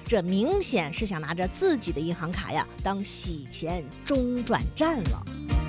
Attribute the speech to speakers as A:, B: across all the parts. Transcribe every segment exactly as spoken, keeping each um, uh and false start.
A: 这明显是想拿着自己的银行卡呀当洗钱中转站了。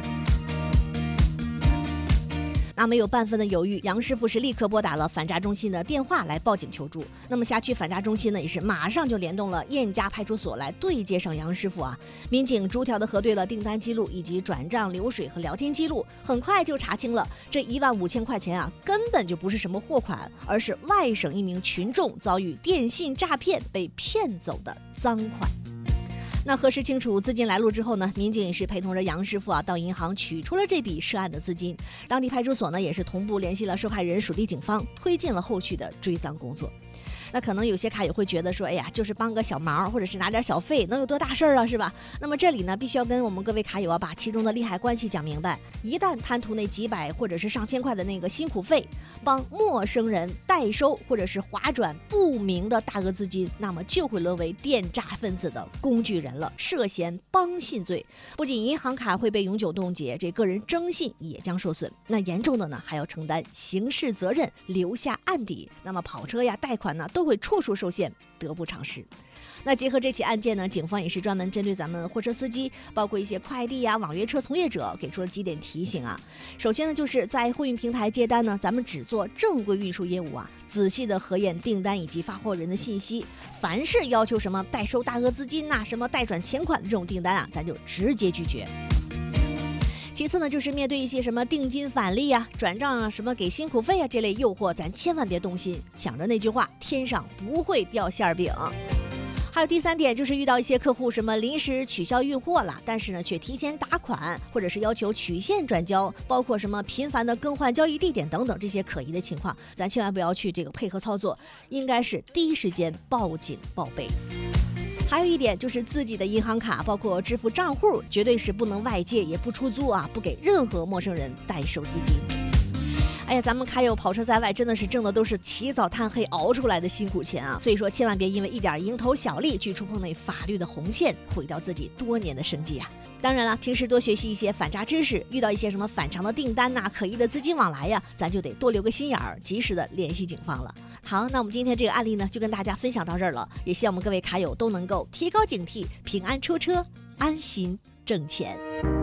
A: 那没有半分的犹豫，杨师傅是立刻拨打了反诈中心的电话来报警求助。那么辖区反诈中心呢，也是马上就联动了燕家派出所来对接上杨师傅啊。民警逐条的核对了订单记录以及转账流水和聊天记录，很快就查清了这一万五千块钱啊，根本就不是什么货款，而是外省一名群众遭遇电信诈骗被骗走的赃款。那核实清楚资金来路之后呢，民警也是陪同着杨师傅啊到银行取出了这笔涉案的资金。当地派出所呢也是同步联系了受害人属地警方，推进了后续的追赃工作。那可能有些卡友会觉得说，哎呀，就是帮个小忙或者是拿点小费，能有多大事儿啊，是吧？那么这里呢，必须要跟我们各位卡友啊，把其中的利害关系讲明白。一旦贪图那几百或者是上千块的那个辛苦费，帮陌生人代收或者是划转不明的大额资金，那么就会沦为电诈分子的工具人了，涉嫌帮信罪。不仅银行卡会被永久冻结，这个人征信也将受损。那严重的呢，还要承担刑事责任，留下案底。那么跑车呀、贷款呢，都会处处受限，得不偿失。那结合这起案件呢，警方也是专门针对咱们货车司机，包括一些快递呀、网约车从业者，给出了几点提醒啊。首先呢，就是在货运平台接单呢，咱们只做正规运输业务啊，仔细的核验订单以及发货人的信息。凡是要求什么代收大额资金呐、啊、什么代转钱款的这种订单啊，咱就直接拒绝。其次呢，就是面对一些什么定金返利啊、转账啊、什么给辛苦费啊这类诱惑，咱千万别动心，想着那句话，天上不会掉馅饼。还有第三点，就是遇到一些客户什么临时取消运货了，但是呢却提前打款，或者是要求取现转交，包括什么频繁的更换交易地点等等这些可疑的情况，咱千万不要去这个配合操作，应该是第一时间报警报备。还有一点就是自己的银行卡，包括支付账户，绝对是不能外借，也不出租啊，不给任何陌生人代收资金。哎呀，咱们卡友跑车在外，真的是挣的都是起早贪黑熬出来的辛苦钱啊！所以说，千万别因为一点蝇头小利去触碰那法律的红线，毁掉自己多年的生计啊！当然了，平时多学习一些反诈知识，遇到一些什么反常的订单呐、啊、可疑的资金往来呀，咱就得多留个心眼儿，及时的联系警方了。好，那我们今天这个案例呢，就跟大家分享到这儿了，也希望我们各位卡友都能够提高警惕，平安出车，安心挣钱。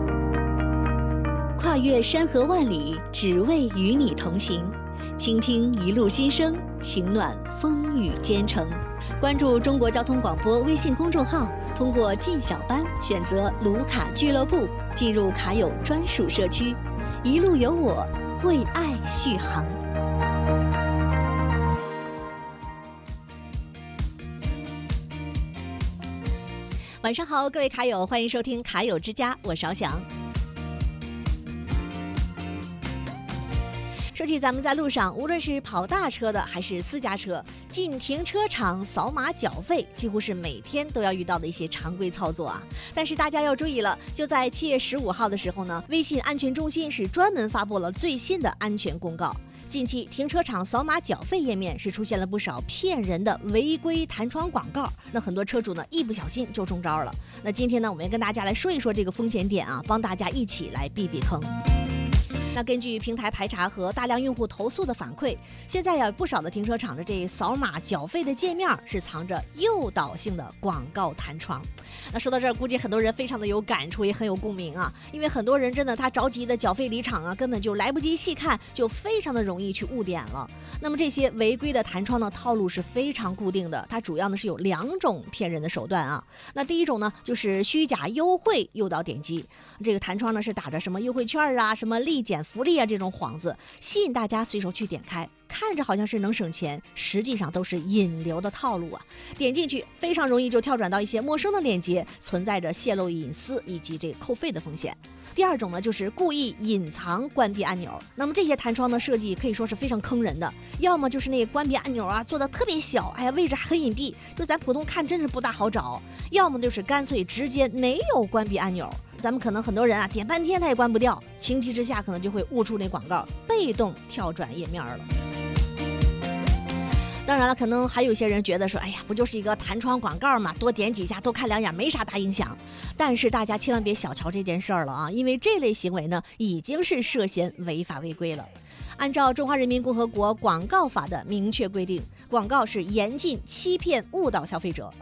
A: 跨越山河万里，只为与你同行。倾听一路心声，情暖风雨兼程。关注中国交通广播微信公众号，通过进小班选择卢卡俱乐部，进入卡友专属社区，一路有我，为爱续航。晚上好，各位卡友，欢迎收听卡友之家，我是翱翔。说起咱们在路上，无论是跑大车的还是私家车，进停车场扫码缴费几乎是每天都要遇到的一些常规操作啊。但是大家要注意了，就在七月十五号的时候呢，微信安全中心是专门发布了最新的安全公告。近期停车场扫码缴费页面是出现了不少骗人的违规弹窗广告，那很多车主呢一不小心就中招了。那今天呢，我们跟大家来说一说这个风险点啊，帮大家一起来避避坑。那根据平台排查和大量用户投诉的反馈，现在有不少的停车场的这扫码缴费的界面是藏着诱导性的广告弹窗。那说到这儿，估计很多人非常的有感触，也很有共鸣啊，因为很多人真的他着急的缴费离场啊，根本就来不及细看，就非常的容易去误点了。那么这些违规的弹窗的套路是非常固定的，它主要呢是有两种骗人的手段啊。那第一种呢就是虚假优惠诱导点击，这个弹窗呢是打着什么优惠券啊、什么立减福利啊这种幌子，吸引大家随手去点开，看着好像是能省钱，实际上都是引流的套路啊。点进去非常容易就跳转到一些陌生的链接，存在着泄露隐私以及这个扣费的风险。第二种呢就是故意隐藏关闭按钮，那么这些弹窗的设计可以说是非常坑人的，要么就是那个关闭按钮啊做的特别小，哎呀位置还很隐蔽，就咱普通看真是不大好找，要么就是干脆直接没有关闭按钮，咱们可能很多人啊点半天他也关不掉，情急之下可能就会误触那广告，被动跳转页面了。当然了，可能还有一些人觉得说，哎呀，不就是一个弹窗广告嘛，多点几下，多看两眼，没啥大影响。但是大家千万别小瞧这件事儿了啊，因为这类行为呢，已经是涉嫌违法违规了。按照中华人民共和国广告法的明确规定，广告是严禁欺骗误导消费者，